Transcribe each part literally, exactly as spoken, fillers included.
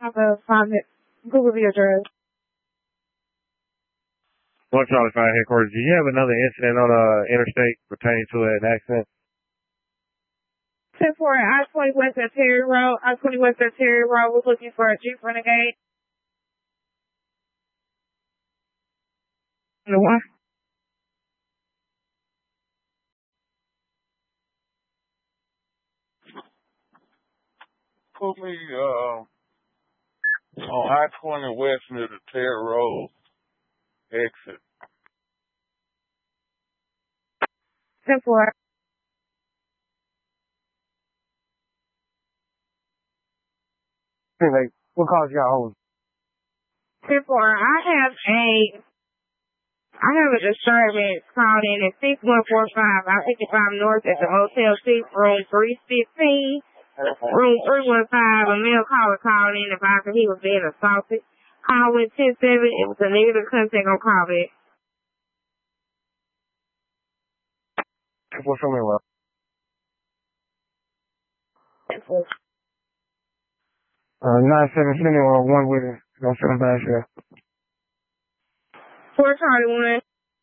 have to find it. Google the address. One Charlie Five headquarters. Do you have another incident on the uh, interstate pertaining to an accident? ten four I twenty West Terry Road. I twenty West Terry Road. We're looking for a Jeep Renegade. The one. Put me uh, on I twenty West near the Terry Road exit. ten four Hey, what calls y'all hold? ten four I have a, I have a disturbance called in at six one four five I fifty-five North at the Hotel six, room three fifteen, room three one five. A male caller called in about that he was being assaulted. Call went ten seven. It was a negative contact on call back. What's on me, well? Uh, nine seven seven or one with it. Don't send them back here. four Charlie one.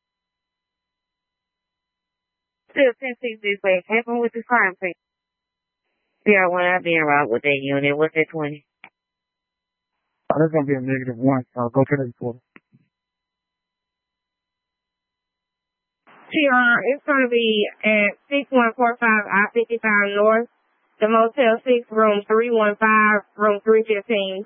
Still ten six this way. Happen with the crime scene. Yeah, when I've been around with that unit, what's that twenty? Oh, there's going to be a negative one. Uh, go to the report. T R, it's going to be at six one four five I fifty-five North, the Motel six, room three one five, room three fifteen.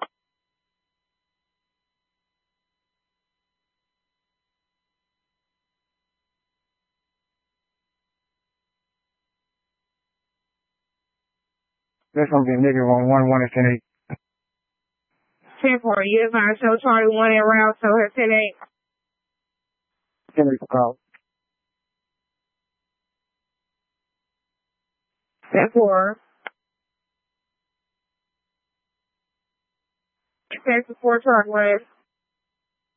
There's going to be a negative one. One, one, and ten eight. ten four, you advise show Charlie one en route, so her ten eight. ten eight for call. ten four. ten four Charlie one.